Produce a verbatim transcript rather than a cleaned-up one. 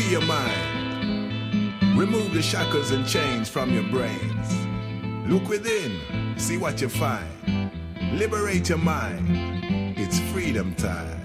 Free your mind. Remove the shackles and chains from your brains. Look within, see what you find. Liberate your mind. It's freedom time.